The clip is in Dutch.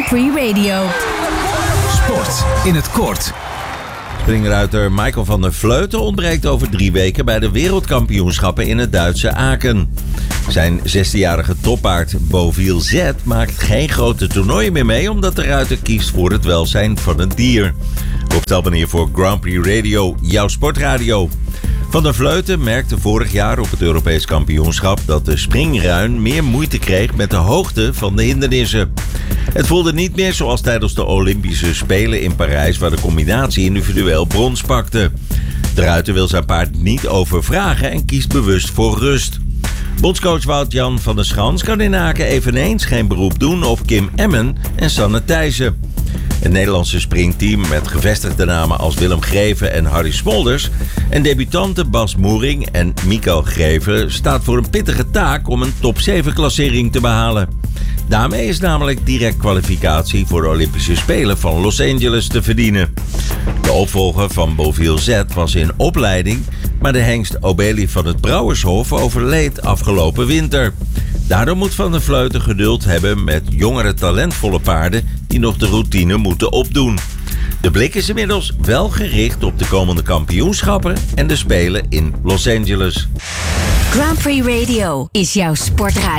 Prix Radio. Sport in het kort. Springruiter Michael van der Vleuten ontbreekt over 3 weken bij de wereldkampioenschappen in het Duitse Aken. Zijn 16-jarige toppaard Beauville Z maakt geen grote toernooien meer mee, omdat de ruiter kiest voor het welzijn van het dier. Rob Telpen hier voor Grand Prix Radio, jouw sportradio. Van der Vleuten merkte vorig jaar op het Europees kampioenschap dat de springruin meer moeite kreeg met de hoogte van de hindernissen. Het voelde niet meer zoals tijdens de Olympische Spelen in Parijs, waar de combinatie individueel brons pakte. De ruiter wil zijn paard niet overvragen en kiest bewust voor rust. Bondscoach Wout-Jan van der Schans kan in Aken eveneens geen beroep doen op Kim Emmen en Sanne Thijssen. Het Nederlandse springteam met gevestigde namen als Willem Greven en Harry Smolders en debutanten Bas Moering en Mikael Greven staat voor een pittige taak om een top 7 klassering te behalen. Daarmee is namelijk direct kwalificatie voor de Olympische Spelen van Los Angeles te verdienen. De opvolger van Beauville Z was in opleiding, maar de hengst Obelie van het Brouwershof overleed afgelopen winter. Daardoor moet Van der Vleuten geduld hebben met jongere talentvolle paarden die nog de routine moeten opdoen. De blik is inmiddels wel gericht op de komende kampioenschappen en de Spelen in Los Angeles. Grand Prix Radio is jouw sportradio.